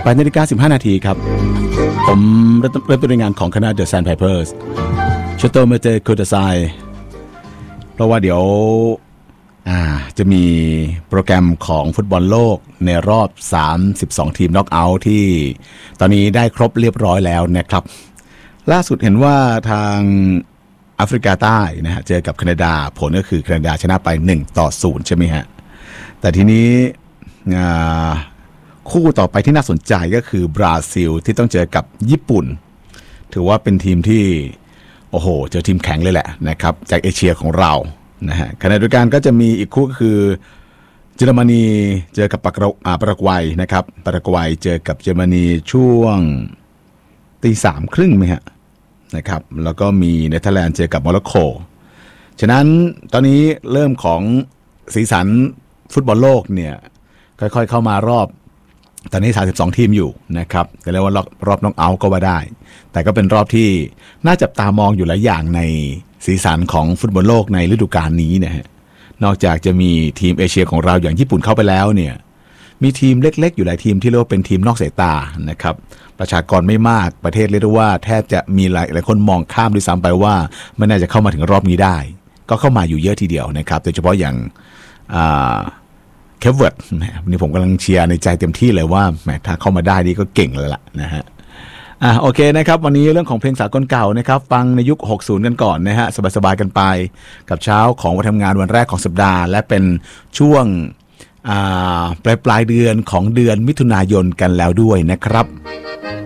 8:15 น.ครับผมเริ่มต้นรายงานของคณะ The Sandpipers ชโตเมเตโคดาไซเพราะว่าเดี๋ยวจะมีโปรแกรมของฟุตบอลโลกในรอบ32ทีมน็อกเอาท์ที่ตอนนี้ได้ครบเรียบร้อยแล้วนะครับล่าสุดเห็นว่าทางแอฟริกาใต้นะฮะเจอกับแคนาดาผลก็คือแคนาดาชนะไป1-0ใช่ไหมฮะแต่ทีนี้คู่ต่อไปที่น่าสนใจก็คือบราซิลที่ต้องเจอกับญี่ปุ่นถือว่าเป็นทีมที่โอ้โหเจอทีมแข็งเลยแหละนะครับจากเอเชียของเรานะฮะขณะเดียวกันก็จะมีอีกคู่ก็คือเยอรมนีเจอกับปารากวัยนะครับปารากวัยเจอกับเยอรมนีช่วง 3:30 ไหมฮะนะครับแล้วก็มีเนเธอร์แลนด์เจอกับโมร็อกโกฉะนั้นตอนนี้เริ่มของสีสันฟุตบอลโลกเนี่ยค่อยๆเข้ามารอบตอนนี้32ทีมอยู่นะครับแต่เรียกว่ารอบน็อกเอาท์ก็ว่าได้แต่ก็เป็นรอบที่น่าจับตามองอยู่หลายอย่างในสีสันของฟุตบอลโลกในฤดูกาลนี้นะฮะนอกจากจะมีทีมเอเชียของเราอย่างญี่ปุ่นเข้าไปแล้วเนี่ยมีทีมเล็กๆอยู่หลายทีมที่เรียกว่าเป็นทีมนอกสายตานะครับประชากรไม่มากประเทศเรียกได้ว่าแทบจะมีหลายคนมองข้ามด้วยซ้ำไปว่าไม่น่าจะเข้ามาถึงรอบนี้ได้ก็เข้ามาอยู่เยอะทีเดียวนะครับโดยเฉพาะอย่างเคปเวิร์ดวันนี้ผมกำลังเชียร์ในใจเต็มที่เลยว่าแหมถ้าเข้ามาได้นี่ก็เก่งแล้วล่ะนะฮะโอเคนะครับวันนี้เรื่องของเพลงสากลเก่านะครับฟังในยุค60กันก่อนนะฮะสบายๆกันไปกับเช้าของวันทำงานวันแรกของสัปดาห์และเป็นช่วงปลายเดือนของเดือนมิถุนายนกันแล้วด้วยนะครับ